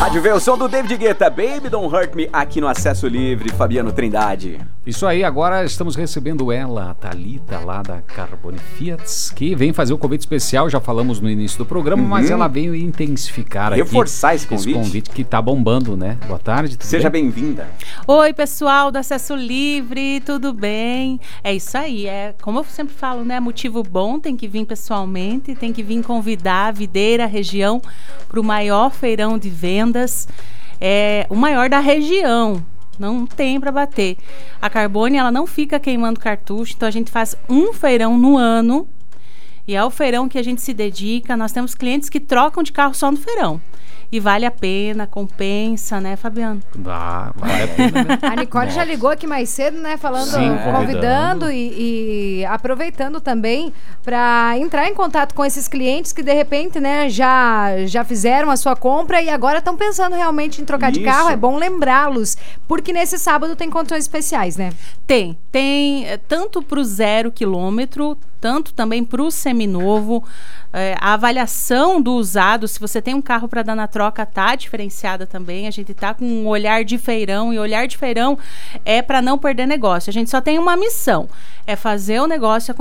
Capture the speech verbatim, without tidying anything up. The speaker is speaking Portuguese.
rádio, vê o som do David Guetta, Baby Don't Hurt Me, aqui no Acesso Livre, Fabiano Trindade. Isso aí, agora estamos recebendo ela, a Thalita, lá da Carbone Fiat, que vem fazer o convite especial, já falamos no início do programa, uhum. mas ela veio intensificar aqui. Reforçar esse convite. Esse convite que tá bombando, né? Boa tarde, tudo Seja bem? bem-vinda. Oi, pessoal do Acesso Livre, tudo bem? É isso aí, é como eu sempre falo, né? Motivo bom, tem que vir pessoalmente, tem que vir convidar a videira, a região, para o maior feirão de vendas, é o maior da região. Não tem para bater. A Carbone, ela não fica queimando cartucho, então a gente faz um feirão no ano e é o feirão que a gente se dedica. Nós temos clientes que trocam de carro só no feirão. E vale a pena, compensa, né, Fabiano? Ah, vale a pena, né? A Nicole Nossa. já ligou aqui mais cedo, né? Falando, Sim, convidando, convidando e, e aproveitando também para entrar em contato com esses clientes que de repente, né, já, já fizeram a sua compra e agora estão pensando realmente em trocar Isso. de carro. É bom lembrá-los, porque nesse sábado tem condições especiais, né? Tem, tem tanto para o zero quilômetro, tanto também para o seminovo. É, a avaliação do usado, se você tem um carro para dar na troca, tá diferenciada também. A gente tá com um olhar de feirão, e olhar de feirão é para não perder negócio. A gente só tem uma missão, é fazer o negócio acontecer.